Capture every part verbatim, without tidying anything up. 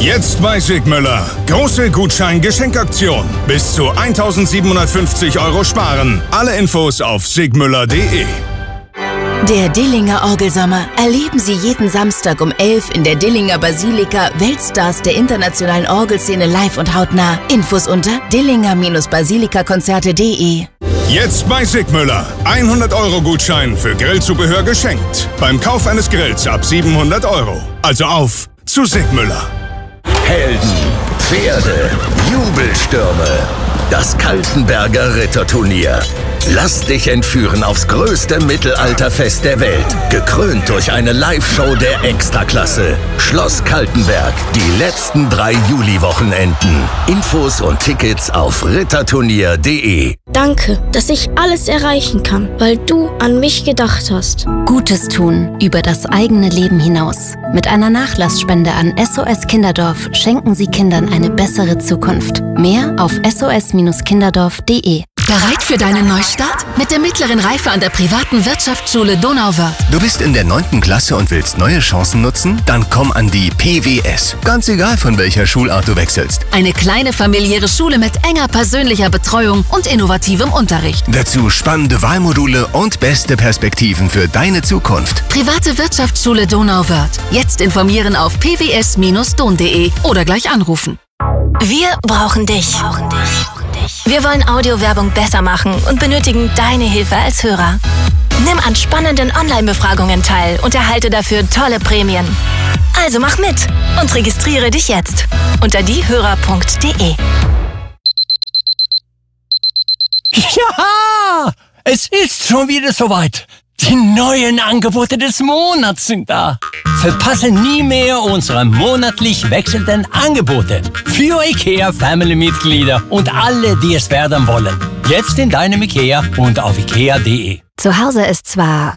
Jetzt bei Sigmüller. Große Gutschein-Geschenkaktion. Bis zu eintausendsiebenhundertfünfzig Euro sparen. Alle Infos auf sigmüller punkt de. Der Dillinger Orgelsommer. Erleben Sie jeden Samstag um elf in der Dillinger Basilika Weltstars der internationalen Orgelszene live und hautnah. Infos unter dillinger basilika konzerte punkt de. Jetzt bei Sigmüller. hundert Euro Gutschein für Grillzubehör geschenkt. Beim Kauf eines Grills ab siebenhundert Euro. Also auf zu Sigmüller. Helden, Pferde, Jubelstürme. Das Kaltenberger Ritterturnier. Lass dich entführen aufs größte Mittelalterfest der Welt. Gekrönt durch eine Live-Show der Extraklasse. Schloss Kaltenberg. Die letzten drei Juli-Wochenenden. Infos und Tickets auf ritterturnier punkt de. Danke, dass ich alles erreichen kann, weil du an mich gedacht hast. Gutes tun über das eigene Leben hinaus. Mit einer Nachlassspende an S O S Kinderdorf schenken Sie Kindern eine bessere Zukunft. Mehr auf s o s kinderdorf punkt de. Bereit für deinen Neustart? Mit der mittleren Reife an der privaten Wirtschaftsschule Donauwörth. Du bist in der neunten Klasse und willst neue Chancen nutzen? Dann komm an die P W S. Ganz egal, von welcher Schulart du wechselst. Eine kleine familiäre Schule mit enger persönlicher Betreuung und innovativem Unterricht. Dazu spannende Wahlmodule und beste Perspektiven für deine Zukunft. Private Wirtschaftsschule Donauwörth. Jetzt informieren auf p w s Bindestrich don punkt de oder gleich anrufen. Wir brauchen dich. Wir wollen Audiowerbung besser machen und benötigen deine Hilfe als Hörer. Nimm an spannenden Online-Befragungen teil und erhalte dafür tolle Prämien. Also mach mit und registriere dich jetzt unter diehörer punkt de. Ja, es ist schon wieder soweit. Die neuen Angebote des Monats sind da. Verpasse nie mehr unsere monatlich wechselnden Angebote für IKEA Family-Mitglieder und alle, die es werden wollen. Jetzt in deinem IKEA und auf ikea punkt de. Zu Hause ist zwar...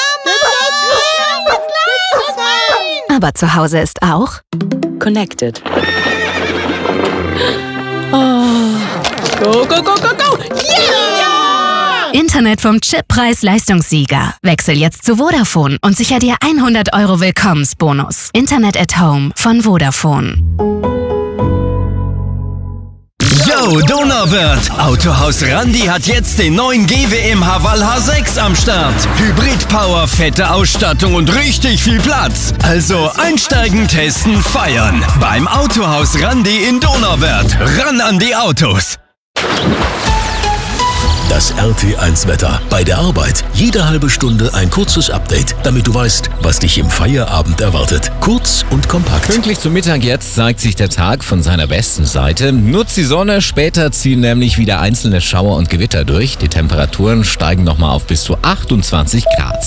Aber zu Hause ist auch... Connected. Oh. Go, go, go, go, go! Yeah! Internet vom Chippreis-Leistungssieger. Wechsel jetzt zu Vodafone und sicher dir hundert Euro Willkommensbonus. Internet at Home von Vodafone. Yo, Donauwörth! Autohaus Randi hat jetzt den neuen G W M Haval H sechs am Start. Hybrid-Power, fette Ausstattung und richtig viel Platz. Also einsteigen, testen, feiern. Beim Autohaus Randi in Donauwörth. Ran an die Autos! Das R T eins Wetter. Bei der Arbeit jede halbe Stunde ein kurzes Update, damit du weißt, was dich im Feierabend erwartet. Kurz und kompakt. Pünktlich zum Mittag jetzt zeigt sich der Tag von seiner besten Seite. Nutzt die Sonne, später ziehen nämlich wieder einzelne Schauer und Gewitter durch. Die Temperaturen steigen nochmal auf bis zu achtundzwanzig Grad.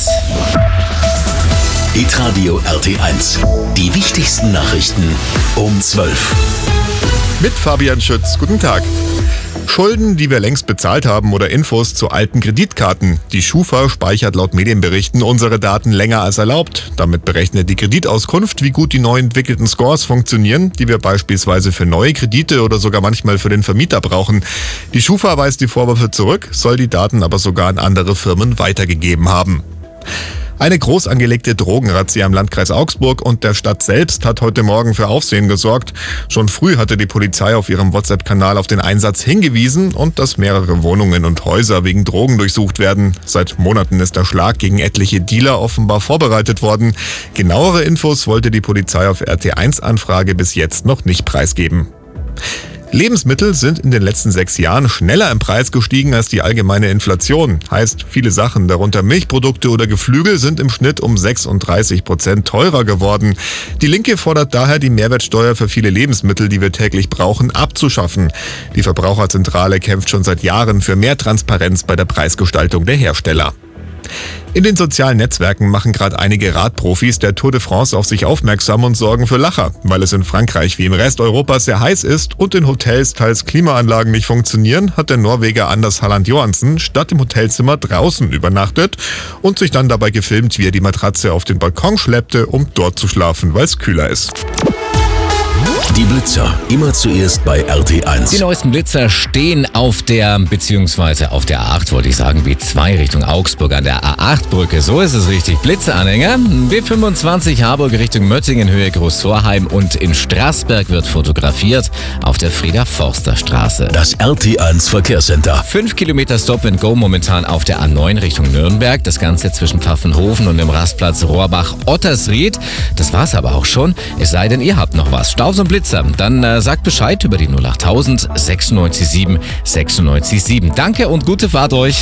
Hitradio R T eins. Die wichtigsten Nachrichten um zwölf. Mit Fabian Schütz. Guten Tag. Schulden, die wir längst bezahlt haben oder Infos zu alten Kreditkarten. Die Schufa speichert laut Medienberichten unsere Daten länger als erlaubt. Damit berechnet die Kreditauskunft, wie gut die neu entwickelten Scores funktionieren, die wir beispielsweise für neue Kredite oder sogar manchmal für den Vermieter brauchen. Die Schufa weist die Vorwürfe zurück, soll die Daten aber sogar an andere Firmen weitergegeben haben. Eine groß angelegte Drogenrazzia im Landkreis Augsburg und der Stadt selbst hat heute Morgen für Aufsehen gesorgt. Schon früh hatte die Polizei auf ihrem WhatsApp-Kanal auf den Einsatz hingewiesen und dass mehrere Wohnungen und Häuser wegen Drogen durchsucht werden. Seit Monaten ist der Schlag gegen etliche Dealer offenbar vorbereitet worden. Genauere Infos wollte die Polizei auf R T eins Anfrage bis jetzt noch nicht preisgeben. Lebensmittel sind in den letzten sechs Jahren schneller im Preis gestiegen als die allgemeine Inflation. Heißt, viele Sachen, darunter Milchprodukte oder Geflügel, sind im Schnitt um sechsunddreißig Prozent teurer geworden. Die Linke fordert daher, die Mehrwertsteuer für viele Lebensmittel, die wir täglich brauchen, abzuschaffen. Die Verbraucherzentrale kämpft schon seit Jahren für mehr Transparenz bei der Preisgestaltung der Hersteller. In den sozialen Netzwerken machen gerade einige Radprofis der Tour de France auf sich aufmerksam und sorgen für Lacher. Weil es in Frankreich wie im Rest Europas sehr heiß ist und in Hotels teils Klimaanlagen nicht funktionieren, hat der Norweger Anders Halland Johansen statt im Hotelzimmer draußen übernachtet und sich dann dabei gefilmt, wie er die Matratze auf den Balkon schleppte, um dort zu schlafen, weil es kühler ist. Die Blitzer, immer zuerst bei R T eins. Die neuesten Blitzer stehen auf der, beziehungsweise auf der A acht, wollte ich sagen, B zwei Richtung Augsburg an der A acht Brücke. So ist es richtig. Blitzeranhänger. B fünfundzwanzig Harburg Richtung Möttingen, Höhe Großvorheim und in Straßberg wird fotografiert auf der Frieda-Forster-Straße. Das R T eins Verkehrscenter. Fünf Kilometer Stop and Go momentan auf der A neun Richtung Nürnberg. Das Ganze zwischen Pfaffenhofen und dem Rastplatz Rohrbach-Ottersried. Das war's aber auch schon. Es sei denn, ihr habt noch was. Staus und Blitzer. Dann äh, sagt Bescheid über die null achttausend sechsundneunzig sieben sechsundneunzig sieben. Danke und gute Fahrt euch.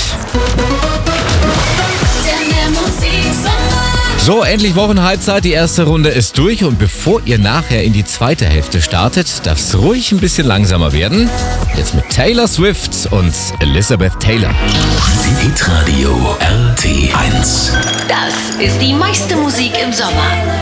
So, endlich Wochenhalbzeit. Die erste Runde ist durch und bevor ihr nachher in die zweite Hälfte startet, darf es ruhig ein bisschen langsamer werden. Jetzt mit Taylor Swift und Elizabeth Taylor. Hitradio R T eins. Das ist die meiste Musik im Sommer.